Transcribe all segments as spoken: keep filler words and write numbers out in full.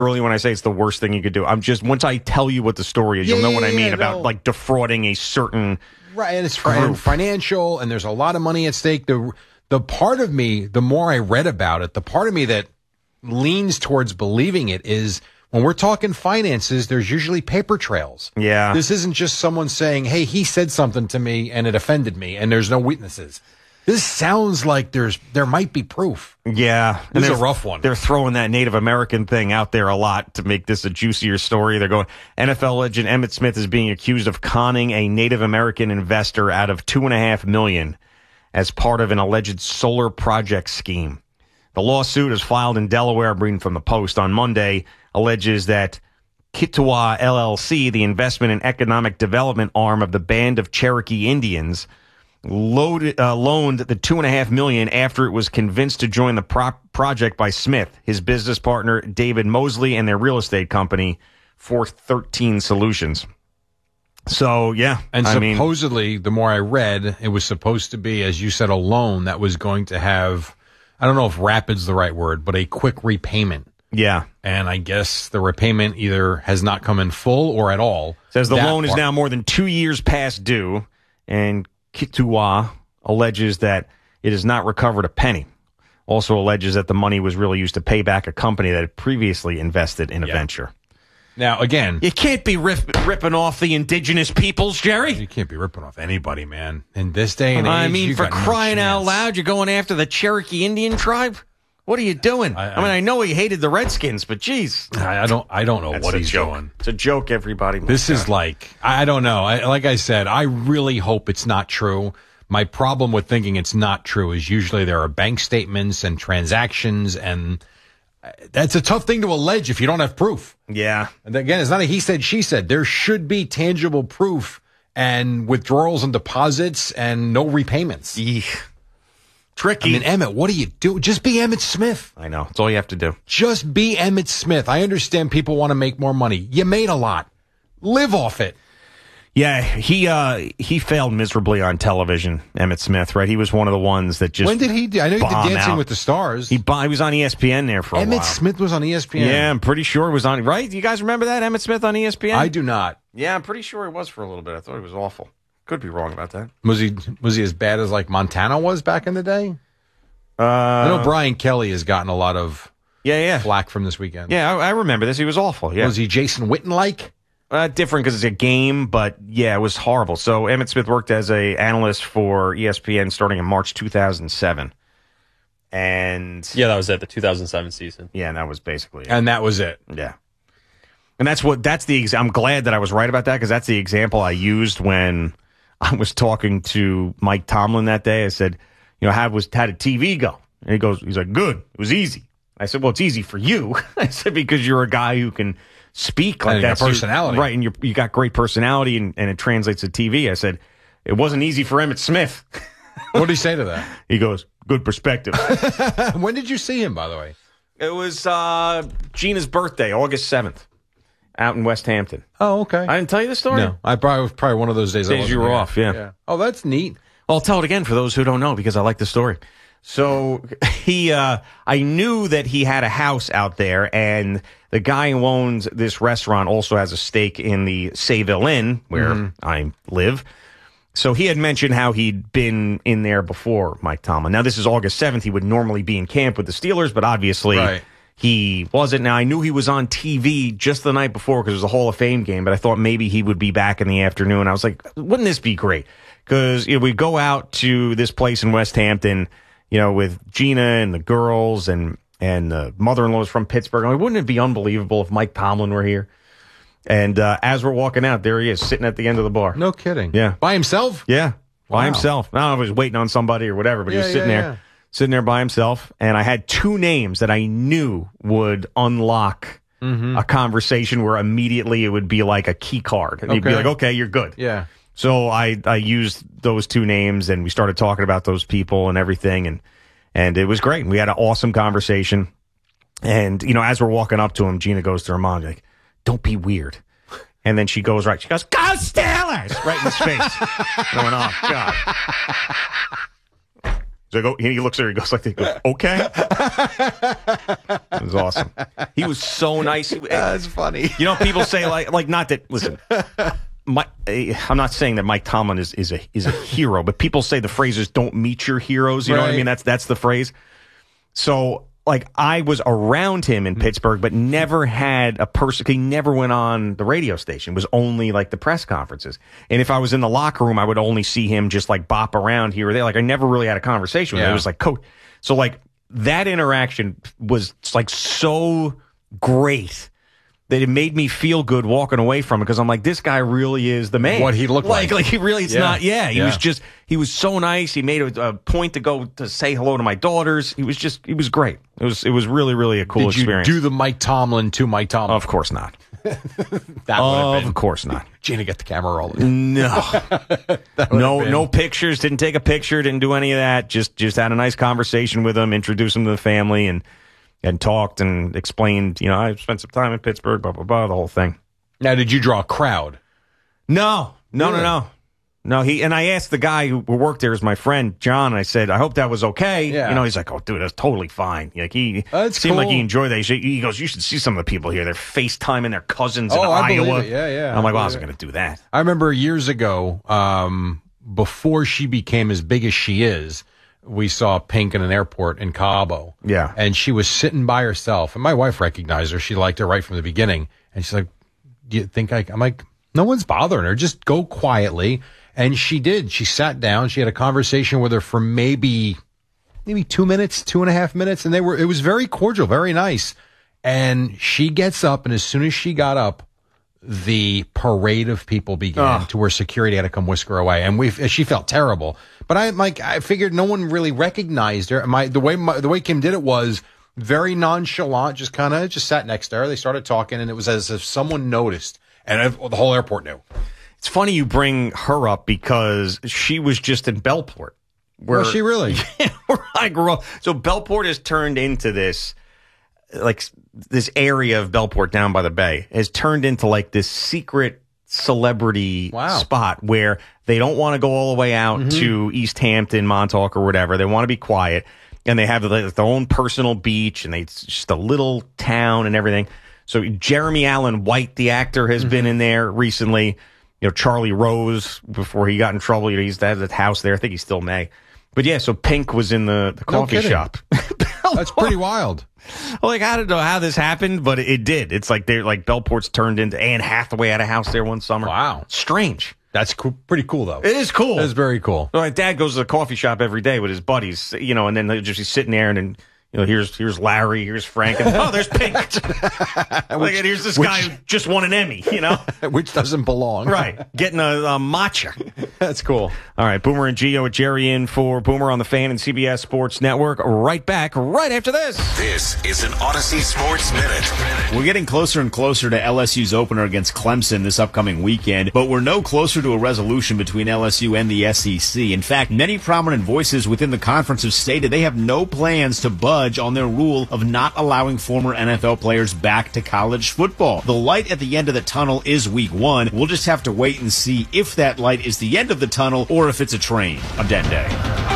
early when I say it's the worst thing you could do. I'm just, once I tell you what the story is, Yeah, you'll know yeah, what I mean yeah, about no. like defrauding a certain Right, and it's fi- financial, and there's a lot of money at stake. The the part of me, the more I read about it, the part of me that leans towards believing it is when we're talking finances, there's usually paper trails. Yeah. This isn't just someone saying, hey, he said something to me and it offended me, and there's no witnesses. This sounds like there's there might be proof. Yeah. This is they're- a rough one. They're throwing that Native American thing out there a lot to make this a juicier story. They're going, N F L legend Emmitt Smith is being accused of conning a Native American investor out of two and a half million as part of an alleged solar project scheme. The lawsuit is filed in Delaware, I'm reading from the Post on Monday, alleges that Kituwa L L C, the investment and economic development arm of the Band of Cherokee Indians, loaded, uh, loaned the two and a half million after it was convinced to join the pro- project by Smith, his business partner David Mosley, and their real estate company for thirteen Solutions. So yeah, And I mean, supposedly, the more I read, it was supposed to be, as you said, a loan that was going to have, I don't know if rapid's the right word, but a quick repayment. yeah. And I guess the repayment either has not come in full or at all. Says the That loan is part- now more than two years past due, and Kituwa alleges that it has not recovered a penny. Also alleges that the money was really used to pay back a company that had previously invested in a Yeah. venture. Now, again, You can't be rip, ripping off the indigenous peoples, Jerry. you can't be ripping off anybody, man. In this day and age, I mean, you for got no crying out chance. loud, you're going after the Cherokee Indian tribe? What are you doing? I, I- mean, I know he hated the Redskins, but geez. I, I don't, I don't know That's what a he's joke. doing. It's a joke, everybody. My This is God. like, I I don't know. I, like I said, I really hope it's not true. My problem with thinking it's not true is usually there are bank statements and transactions, and that's a tough thing to allege if you don't have proof. Yeah. And again, it's not a he said, she said. There should be tangible proof and withdrawals and deposits and no repayments. Eek. I Tricky. mean, Emmett, what do you do? Just be Emmett Smith. I know. It's all you have to do. Just be Emmett Smith. I understand people want to make more money. You made a lot. Live off it. Yeah, he uh, he failed miserably on television, Emmitt Smith, right? He was one of the ones that just When did he do? I know he did bomb Dancing out. with the Stars. He, bo- he was on E S P N there for a Emmett while. Smith was on E S P N. Yeah, I'm pretty sure he was on, right? You guys remember that, Emmitt Smith on E S P N? I do not. Yeah, I'm pretty sure he was for a little bit. I thought he was awful. Could be wrong about that. Was he was he as bad as like Montana was back in the day? Uh, I know Brian Kelly has gotten a lot of yeah, yeah. flack from this weekend. Yeah, I, I remember this. He was awful. Yeah. Was he Jason Witten like? Uh, different because it's a game, but yeah, it was horrible. So Emmitt Smith worked as a analyst for E S P N starting in March two thousand seven. And Yeah, that was it, the two thousand seven season. yeah, and that was basically it. And that was it. Yeah. And that's what, that's the, ex- I'm glad that I was right about that because that's the example I used when I was talking to Mike Tomlin that day. I said, you know, how was, how did T V go? And he goes, he's like, good. It was easy. I said, well, it's easy for you. I said, because you're a guy who can speak like And you got that's your- personality. right. And you you got great personality and, and it translates to T V. I said, it wasn't easy for Emmitt Smith. What did he say to that? He goes, good perspective. When did you see him, by the way? It was uh, Gina's birthday, August seventh, out in West Hampton. Oh, okay. I didn't tell you the story? no, I probably was probably one of those days. I Days wasn't you were there. off, yeah. Oh, that's neat. Well, I'll tell it again for those who don't know because I like the story. So he, uh, I knew that he had a house out there, and the guy who owns this restaurant also has a stake in the Sayville Inn, where I live. So he had mentioned how he'd been in there before, Mike Tomlin. Now, this is August seventh. He would normally be in camp with the Steelers, but obviously Right. he wasn't. Now, I knew he was on T V just the night before because it was a Hall of Fame game, but I thought maybe he would be back in the afternoon. I was like, wouldn't this be great? Because you know, we go out to this place in West Hampton, you know, with Gina and the girls and and the mother-in-law is from Pittsburgh. I mean, wouldn't it be unbelievable if Mike Tomlin were here? And uh, as we're walking out, there he is, sitting at the end of the bar. No kidding. Yeah. By himself? Yeah, by Wow. himself. I don't know if he was waiting on somebody or whatever, but he Yeah, was sitting yeah, there, yeah. sitting there by himself. And I had two names that I knew would unlock Mm-hmm. a conversation where immediately it would be like a key card. And he'd be Okay. like, okay, you're good. Yeah. So I, I used those two names and we started talking about those people and everything. And, and it was great. We had an awesome conversation. And, you know, as we're walking up to him, Gina goes to her mom, like, don't be weird. And then she goes right. She goes, go Steelers! Right in his face. Going, oh, God. So go, he looks at her, he goes like, he goes, okay. It was awesome. He was so nice. That's funny. You know, people say like, like not that. Listen, my, I'm not saying that Mike Tomlin is is a is a hero, but people say the phrases "don't meet your heroes." You know right. what I mean? That's that's the phrase. So, like, I was around him in Pittsburgh, but never had a person. He never went on the radio station. It was only like the press conferences. And if I was in the locker room, I would only see him just like bop around here or there. Like, I never really had a conversation with yeah. him. It was like, coach. So, like, that interaction was like so great that it made me feel good walking away from it, because I'm like, this guy really is the man. What he looked like. Like, like he really, it's yeah. not, yeah, he yeah. was just, he was so nice. He made a, a point to go to say hello to my daughters. He was just, he was great. It was, it was really, really a cool Did you experience. do the Mike Tomlin to Mike Tomlin? Of course not. that Of been. course not. Gina, get the camera rolling. No. no, no pictures. Didn't take a picture. Didn't do any of that. Just, just had a nice conversation with him, introduced him to the family, and, and talked and explained, you know, I spent some time in Pittsburgh, blah, blah, blah, the whole thing. Now, did you draw a crowd? No, no, really? no, no. No, he, and I asked the guy who worked there, is my friend, John, and I said, I hope that was okay. Yeah. You know, he's like, oh, dude, that's totally fine. Like, he That's seemed cool. like he enjoyed that. He, said- he goes, you should see some of the people here. They're FaceTiming their cousins in Oh, I believe Iowa. it. Yeah, yeah. And I'm like, well, I I wasn't believe going to do that. I remember years ago, um, before she became as big as she is, we saw Pink in an airport in Cabo. Yeah. And she was sitting by herself. And my wife recognized her. She liked her right from the beginning. And she's like, do you think I, I'm like, no one's bothering her. Just go quietly. And she did. She sat down. She had a conversation with her for maybe, maybe two minutes, two and a half minutes. And they were, it was very cordial, very nice. And she gets up. And as soon as she got up, the parade of people began, Oh. to where security had to come whisk her away. And we, she felt terrible. But I, like, I figured no one really recognized her. My, the way, my, the way Kim did it was very nonchalant, just kind of just sat next to her. They started talking, and it was as if someone noticed, and the whole airport knew. It's funny you bring her up, because she was just in Bellport. Where, Was she really? where I grew up. So Bellport has turned into this, like, this area of Bellport down by the bay has turned into like this secret celebrity Wow. spot where they don't want to go all the way out Mm-hmm. to East Hampton, Montauk, or whatever. They want to be quiet, and they have like, their own personal beach, and they, it's just a little town and everything. So Jeremy Allen White, the actor, has Mm-hmm. been in there recently. You know, Charlie Rose, before he got in trouble, you know, he's had his house there. I think he still may. But yeah, so Pink was in the, the No coffee kidding. shop. That's pretty wild. Like, I don't know how this happened, but it did. It's like they're like Bellport's turned into Anne Hathaway had a house there one summer. Wow. Strange. That's co- pretty cool, though. It is cool. It's very cool. My dad goes to the coffee shop every day with his buddies, you know, and then they'll just be sitting there, and then, you know, here's here's Larry, here's Frank, and oh, there's Pink. Like, and here's this which- guy who just won an Emmy, you know? Which doesn't belong. Right. Getting a, a matcha. That's cool. All right, Boomer and Gio with Jerry in for Boomer on the Fan and C B S Sports Network. Right back right after this. This is an Odyssey Sports Minute. We're getting closer and closer to L S U's opener against Clemson this upcoming weekend, but we're no closer to a resolution between L S U and the S E C. In fact, many prominent voices within the conference have stated they have no plans to budge on their rule of not allowing former N F L players back to college football. The light at the end of the tunnel is week one. We'll just have to wait and see if that light is the end of the tunnel or if it's a train. I'm Dan Day.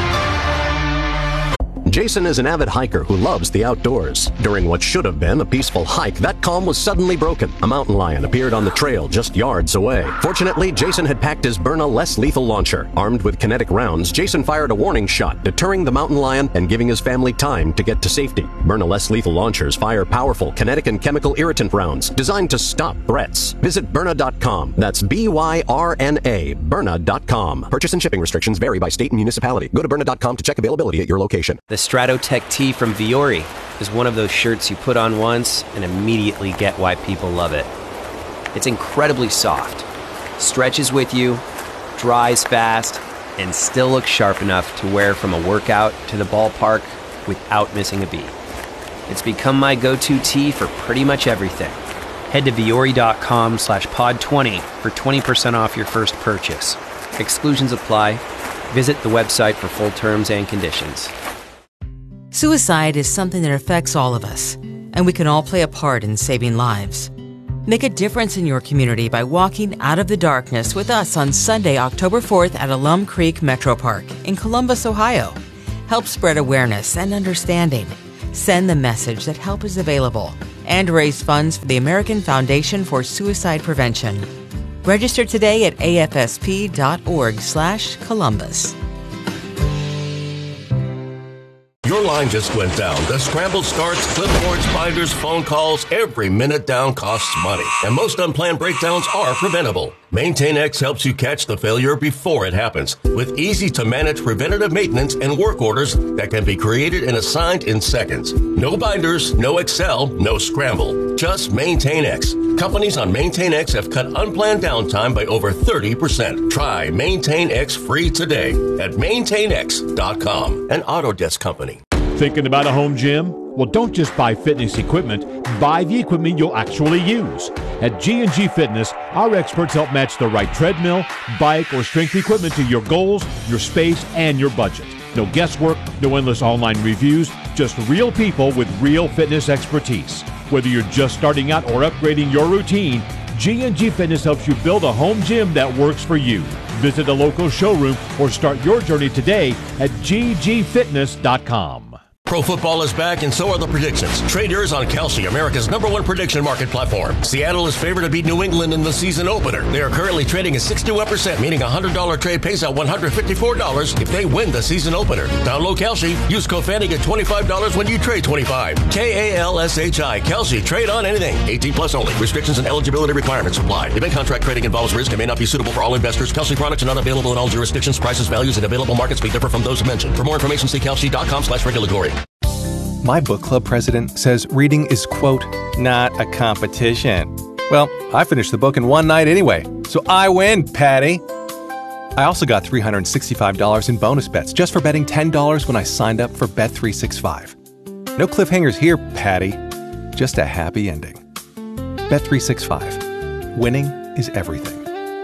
Jason is an avid hiker who loves the outdoors. During what should have been a peaceful hike, that calm was suddenly broken. A mountain lion appeared on the trail just yards away. Fortunately, Jason had packed his Byrna less lethal launcher. Armed with kinetic rounds, Jason fired a warning shot, deterring the mountain lion and giving his family time to get to safety. Byrna less lethal launchers fire powerful kinetic and chemical irritant rounds designed to stop threats. Visit Byrna dot com. That's B Y R N A, Byrna dot com. Purchase and shipping restrictions vary by state and municipality. Go to Byrna dot com to check availability at your location. The Stratotech Tee from Viore is one of those shirts you put on once and immediately get why people love it. It's incredibly soft, stretches with you, dries fast, and still looks sharp enough to wear from a workout to the ballpark without missing a beat. It's become my go-to tee for pretty much everything. Head to Viore.com slash pod 20 for twenty percent off your first purchase. Exclusions apply. Visit the website for full terms and conditions. Suicide is something that affects all of us, and we can all play a part in saving lives. Make a difference in your community by walking out of the darkness with us on Sunday, October fourth at Alum Creek Metro Park in Columbus, Ohio. Help spread awareness and understanding. Send the message that help is available and raise funds for the American Foundation for Suicide Prevention. Register today at A F S P dot org slash Columbus. Your line just went down. The scramble starts, clipboards, binders, phone calls. Every minute down costs money. And most unplanned breakdowns are preventable. MaintainX helps you catch the failure before it happens with easy-to-manage preventative maintenance and work orders that can be created and assigned in seconds. No binders, no Excel, no scramble. Just MaintainX. Companies on MaintainX have cut unplanned downtime by over thirty percent. Try MaintainX free today at maintain x dot com, an Autodesk company. Thinking about a home gym? Well, don't just buy fitness equipment. Buy the equipment you'll actually use. At G and G Fitness, our experts help match the right treadmill, bike, or strength equipment to your goals, your space, and your budget. No guesswork, no endless online reviews, just real people with real fitness expertise. Whether you're just starting out or upgrading your routine, G and G Fitness helps you build a home gym that works for you. Visit a local showroom or start your journey today at g g fitness dot com. Pro football is back, and so are the predictions. Trade yours on Kalshi, America's number one prediction market platform. Seattle is favored to beat New England in the season opener. They are currently trading at sixty-one percent, meaning a one hundred dollars trade pays out one hundred fifty-four dollars if they win the season opener. Download Kalshi. Use code Fanny, get twenty-five dollars when you trade twenty-five. K A L S H I. Kalshi. Trade on anything. eighteen plus only. Restrictions and eligibility requirements apply. Event contract trading involves risk and may not be suitable for all investors. Kalshi products are not available in all jurisdictions. Prices, values, and available markets may differ from those mentioned. For more information, see kalshi dot com slash regulatory. My book club president says reading is, quote, not a competition. Well, I finished the book in one night anyway, so I win, Patty. I also got three hundred sixty-five dollars in bonus bets just for betting ten dollars when I signed up for Bet three sixty-five. No cliffhangers here, Patty. Just a happy ending. Bet three sixty-five. Winning is everything.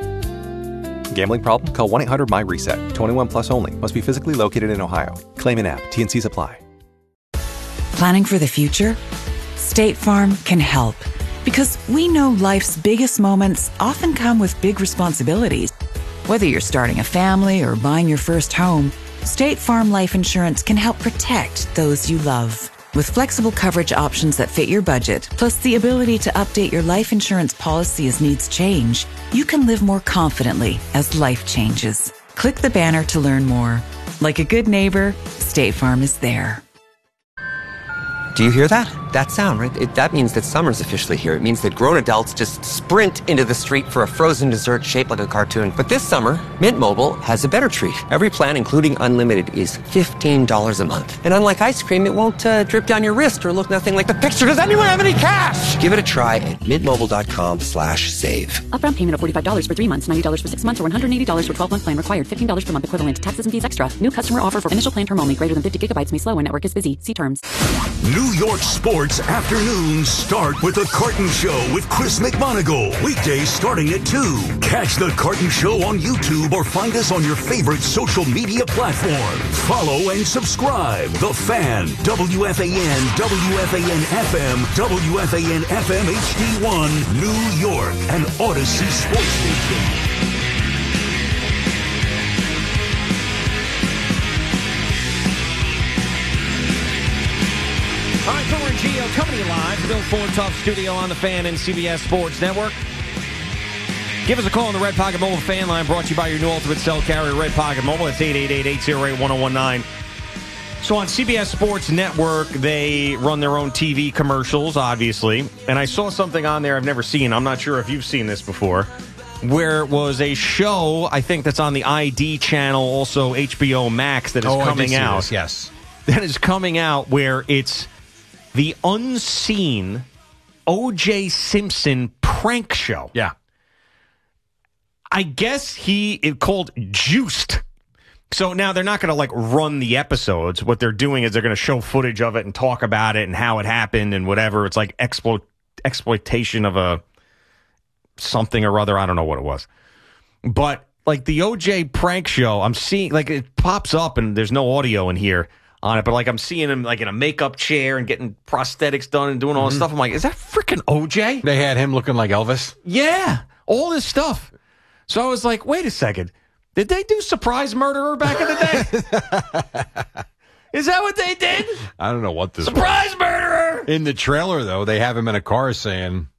Gambling problem? Call one eight hundred my reset. twenty-one plus only. Must be physically located in Ohio. Claim in app. T N Cs apply. Planning for the future? State Farm can help. Because we know life's biggest moments often come with big responsibilities. Whether you're starting a family or buying your first home, State Farm Life Insurance can help protect those you love. With flexible coverage options that fit your budget, plus the ability to update your life insurance policy as needs change, you can live more confidently as life changes. Click the banner to learn more. Like a good neighbor, State Farm is there. Do you hear that? That sound, right? It, that means that summer's officially here. It means that grown adults just sprint into the street for a frozen dessert shaped like a cartoon. But this summer, Mint Mobile has a better treat. Every plan, including unlimited, is fifteen dollars a month. And unlike ice cream, it won't uh, drip down your wrist or look nothing like the picture. Does anyone have any cash? Give it a try at mintmobile.com slash save. Upfront payment of forty-five dollars for three months, ninety dollars for six months, or one hundred eighty dollars for twelve-month plan required. fifteen dollars per month equivalent. Taxes and fees extra. New customer offer for initial plan term only. Greater than fifty gigabytes may slow when network is busy. See terms. New York sports afternoons start with The Carton Show with Chris McMonagle. Weekdays starting at two. Catch The Carton Show on YouTube or find us on your favorite social media platform. Follow and subscribe. The Fan, W F A N, W F A N F M, W F A N F M H D one, New York, and Odyssey Sports Station. All right, Thor and Geo coming to you live. Bill Fortoff studio on the Fan and C B S Sports Network. Give us a call on the Red Pocket Mobile fan line, brought to you by your new Ultimate Cell carrier, Red Pocket Mobile. It's eight eight eight, eight oh eight, one oh one nine. So on C B S Sports Network, they run their own T V commercials, obviously. And I saw something on there I've never seen. I'm not sure if you've seen this before. Where it was a show, I think that's on the I D channel, also H B O Max, that is oh, coming out. This, yes. That is coming out where it's the unseen O J Simpson prank show. Yeah. I guess he it called Juiced. So now they're not going to like run the episodes. What they're doing is they're going to show footage of it and talk about it and how it happened and whatever. It's like explo- exploitation of a something or other. I don't know what it was. But like the O J prank show, I'm seeing like it pops up and there's no audio in here on it, but like I'm seeing him like in a makeup chair and getting prosthetics done and doing all mm-hmm. this stuff. I'm like, is that freaking O J? They had him looking like Elvis? Yeah, all this stuff. So I was like, wait a second. Did they do Surprise Murderer back in the day? Is that what they did? I don't know what this Surprise was. murderer! In the trailer, though, they have him in a car saying,